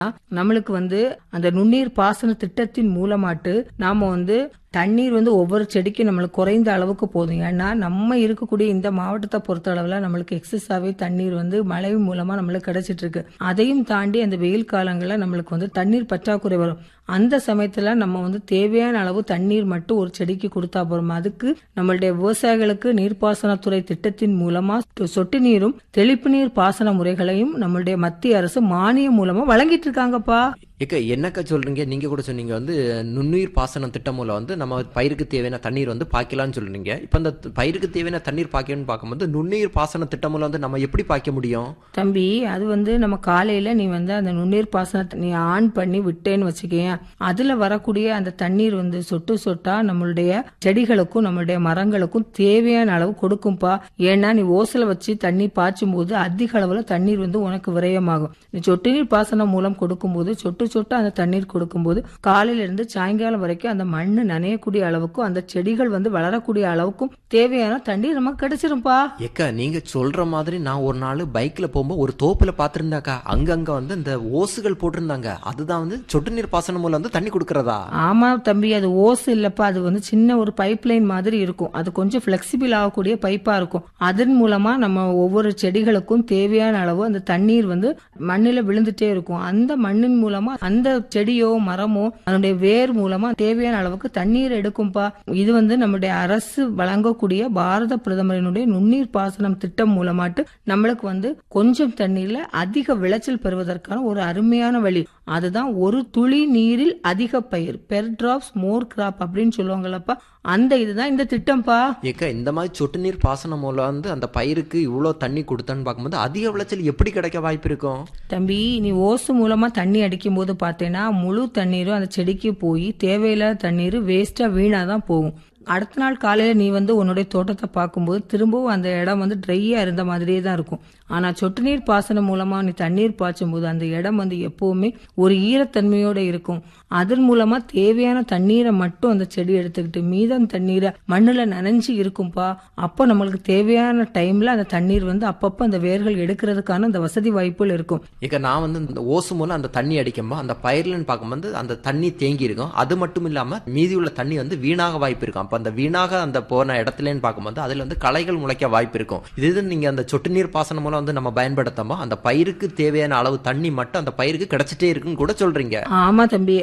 நம்மளுக்கு அந்த நுண்ணீர் பாசன திட்டத்தின் மூலமாட்டு நாம தண்ணீர் ஒவ்வொரு செடிக்கும் நம்மளுக்கு குறைந்த அளவுக்கு போதும். ஏன்னா நம்ம இருக்கக்கூடிய இந்த மாவட்டத்தை பொறுத்த அளவுல நம்மளுக்கு எக்ஸஸாவே தண்ணீர் மழை மூலமா நம்மளுக்கு கிடைச்சிட்டு இருக்கு. அதையும் தாண்டி அந்த வெயில் காலங்கள்ல நம்மளுக்கு தண்ணீர் பற்றாக்குறை வரும். அந்த சமயத்துல நம்ம தேவையான அளவு தண்ணீர் மட்டும் ஒரு செடிக்கு கொடுத்தா போறோம். அதுக்கு நம்மளுடைய விவசாயிகளுக்கு நீர்ப்பாசனத்துறை திட்டத்தின் மூலமா சொட்டு நீரும் தெளிப்பு நீர் பாசன முறைகளையும் நம்மளுடைய மத்திய அரசு மானியம் மூலமா வழங்கிட்டு இருக்காங்கப்பா. என்னக்கா சொல்றீங்க? நீங்க கூட சொன்னீங்க நுண்ணுயிர் பாசன திட்டம் மூலம் நம்ம பயிருக்கு தேவையான தண்ணீர் பாய்க்கலாம்னு சொல்றீங்க. இப்ப அந்த பயிருக்கு தேவையான தண்ணீர் பாய்க்கணும்னு பார்க்கும்போது நுண்ணுயிர் பாசன திட்டம் மூலம் நம்ம எப்படி பாய்க்க முடியும்? தம்பி, அது நம்ம காலையில நீ அந்த நுண்ணீர் பாசனத்தை நீ ஆன் பண்ணி விட்டேன்னு வச்சுக்கேன், அதுல வரக்கூடிய அந்த தண்ணீர் சொட்டு சொட்டா நம்மளுடைய செடிகளுக்கும் நம்மளுடைய மரங்களுக்கும் தேவையான அளவு கொடுக்கும்பா. ஏன்னா நீ ஓசல வச்சு தண்ணி பாய்ச்சும் போது அதிக அளவுல தண்ணீர் உனக்கு விரயமாகும். நீ சொட்டு நீர் பாசனம் மூலம் கொடுக்கும் போது சொட்டு சொட்டு அந்த தண்ணீர் கொடுக்கும்போது காலையில இருந்து சாயங்காலம் வரைக்கும் அந்த மண்ணு நனையக்கூடிய அளவுக்கும் அந்த செடிகள் வளரக்கூடிய அளவுக்கும் தேவையான தண்ணீர் நமக்கு கிடைச்சிரும்பா. நீங்க சொல்ற மாதிரி நான் ஒரு நாள் பைக்ல போகும்போது ஒரு தோப்புல பாத்திருந்தாக்கா, அங்கங்க இந்த ஓசுகள் போட்டிருந்தாங்க. அதுதான் சொட்டு நீர் பாசனம் மூலம் தண்ணி கொடுக்கறதா? ஆமா தம்பி, அது ஓசு இல்லப்பா. அது சின்ன ஒரு பைப் லைன் மாதிரி இருக்கும். அது கொஞ்சம் பிளெக்சிபிள் ஆகக்கூடிய பைப்பா இருக்கும். அதன் மூலமா நம்ம ஒவ்வொரு செடிகளுக்கும் தேவையான அளவு அந்த தண்ணீர் மண்ணில விழுந்துட்டே இருக்கும். அந்த மண்ணின் மூலமா அந்த செடியோ மரமோ அதனுடைய வேர் மூலமா தேவையான அளவுக்கு தண்ணீர் எடுக்கும்பா. இது நம்முடைய அரசு வழங்கக்கூடிய பாரத பிரதமரினுடைய நுண்ணீர் பாசனம் திட்டம் மூலமாட்டு நம்மளுக்கு கொஞ்சம் தண்ணீர்ல அதிக விளைச்சல் பெறுவதற்கான ஒரு அருமையான வழி. அதுதான் ஒரு துளி நீரில் அதிக பயிர், பெர் டிராப்ஸ் மோர் கிராப் அப்படின்னு சொல்லுவாங்கல்லப்பா. அந்த இதுதான் இந்த திட்டம்பா. இந்த மாதிரி சொட்டு நீர் பாசனம் மூலம் அந்த பயிருக்கு இவ்வளவு தண்ணி கொடுத்தன்னு பார்க்கும்போது அதிக விளைச்சல் எப்படி கிடைக்க வாய்ப்பு இருக்கும்? தம்பி, நீ ஓசு மூலமா தண்ணி அடிக்கும் போது பார்த்தேன்னா முழு தண்ணீரும் அந்த செடிக்கு போய் தேவையில்லாத தண்ணீர் வேஸ்டா வீணாதான் போகும். அடுத்த நாள் காலையில நீ உன்னுடைய தோட்டத்தை பார்க்கும்போது திரும்பவும் அந்த இடம் ட்ரையா இருந்த மாதிரியே தான் இருக்கும். ஆனா சொட்டு நீர் பாசனம் மூலமா நீ தண்ணீர் பாய்ச்சும் போது அந்த இடம் எப்பவுமே ஒரு ஈரத்தன்மையோட இருக்கும். அதன் மூலமா தேவையான தண்ணீரை மட்டும் அந்த செடி எடுத்துக்கிட்டு மீதம் தண்ணீரை மண்ணுல நனைஞ்சு இருக்கும்பா. அப்போ நம்மளுக்கு தேவையான டைம்ல அந்த தண்ணீர் அப்பப்ப அந்த வேர்கள் எடுக்கிறதுக்கான அந்த வசதி வாய்ப்புகள் இருக்கும். நான் இந்த ஓசு மூலம் அந்த தண்ணி அடிக்கும்போது அந்த பயிர்லன்னு பார்க்கும்போது அந்த தண்ணி தேங்கி இருக்கும். அது மட்டும் இல்லாம மீதி உள்ள தண்ணி வீணாக வாய்ப்பு இருக்கும். அப்ப அந்த வீணாக அந்த போன இடத்துலன்னு பார்க்கும்போது அதுல களைகள் முளைக்க வாய்ப்பு இருக்கும். இது நீங்க அந்த சொட்டு நீர் பாசனம் மூலம் நம்ம பயன்படுத்தாம அந்த பயிருக்கு தேவையான அளவு தண்ணி மட்டும் அந்த பயிருக்கு கிடைச்சிட்டே இருக்குன்னு கூட சொல்றீங்க. ஆமா தம்பி.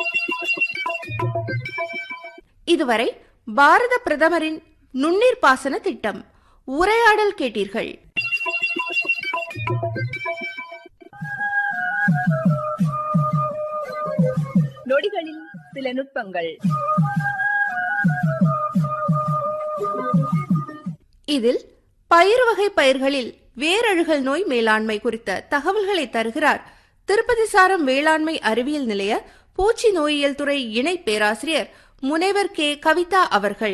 இதுவரை பாரத பிரதமரின் நுண்ணீர் பாசன திட்டம் உரையாடல் கேட்டீர்கள். நொடிகளில் சில நுட்பங்கள். இதில் பயிர் வகை பயிர்களில் வேரழுகல் நோய் மேலாண்மை குறித்த தகவல்களை தருகிறார் திருப்பதி சாரம் வேளாண்மை அறிவியல் நிலைய பூச்சி நோயியல் துறை இணை பேராசிரியர் முனைவர் கே கவிதா அவர்கள்.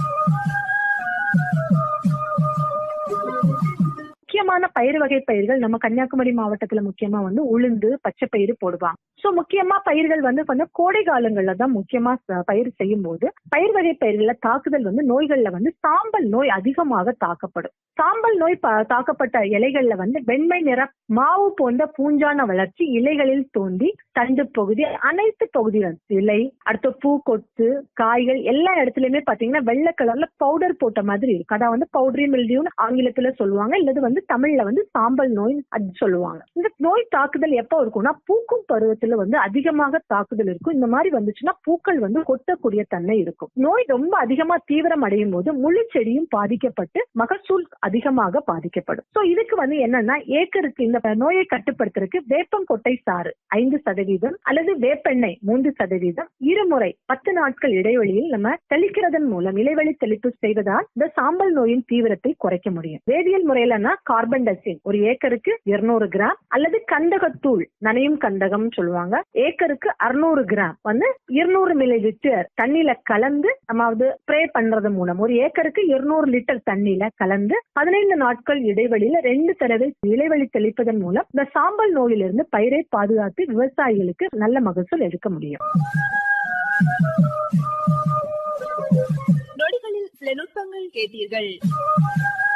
முக்கியமான பயிர் வகை பயிர்கள் நம்ம கன்னியாகுமரி மாவட்டத்துல முக்கியமா உளுந்து, பச்சை பயிறு போடுவாங்க. சோ முக்கியமா பயிர்கள் கொஞ்சம் கோடை காலங்கள்ல தான் முக்கியமா பயிர் செய்யும் போது பயிர் வகை பயிர்கள தாக்குதல் நோய்கள்ல சாம்பல் நோய் அதிகமாக தாக்கப்படும். சாம்பல் நோய் தாக்கப்பட்ட இலைகள்ல வெண்மை நிற மாவு போன்ற பூஞ்சான வளர்ச்சி இலைகளில் தோன்றி தண்டு பகுதி அனைத்து பகுதிகள் இலை, அடுத்த பூ, கொத்து, காய்கள் எல்லா இடத்துலயுமே பாத்தீங்கன்னா வெள்ளை கலர்ல பவுடர் போட்ட மாதிரி இருக்கும். அதாவது பவுடரி மில்டியூன்னு ஆங்கிலத்துல சொல்லுவாங்க, இல்லது தமிழ்ல சாம்பல் நோய் சொல்லுவாங்க. இந்த நோய் தாக்குதல் எப்ப இருக்கும்னா பூக்கும் பருவத்துல அதிகமாக தாக்குதல் இருக்கும். இந்த மாதிரி வந்துச்சுன்னா பூக்கள் கொட்டக்கூடிய தன்மை இருக்கும். நோய் ரொம்ப அதிகமா தீவிரம் அடையும் போது முழு செடியும் பாதிக்கப்பட்டு மகசூல் அதிகமாக பாதிக்கப்படும். சோ இதுக்கு என்னன்னா ஏக்கருக்கு இந்த நோயை கட்டுப்படுத்துறதுக்கு வேப்பம் கொட்டை சாறு 5% அல்லது வேப்பெண்ணெய் 3% இருமுறை 10 நாட்கள் இடைவெளியில் நம்ம தெளிக்கிறதன் மூலம் இலைவெளி தெளிப்பு செய்வதால் இந்த சாம்பல் நோயின் தீவிரத்தை குறைக்க முடியும். வேதியியல் முறையிலன்னா கார்பன் டை ஒரு ஏக்கருக்கு 200 கிராம் அல்லது கந்தகத்தூள், நனையும் கந்தகம் சொல்லுவாங்க, ஏக்கருக்கு 600 கிராம் 200 மில்லி லிட்டர் தண்ணியில கலந்து நம்ம ஸ்ப்ரே பண்றது மூலம் ஒரு ஏக்கருக்கு 200 லிட்டர் தண்ணியில கலந்து 15 நாட்கள் இடைவெளியில 2 தடவை இலைவெளி தெளிப்பதன் மூலம் இந்த சாம்பல் நோயிலிருந்து பயிரை பாதுகாத்து விவசாயிகளுக்கு நல்ல மகசூல் எடுக்க முடியும். நொடிகளில் சில நுட்பங்கள் கேட்டீர்கள்.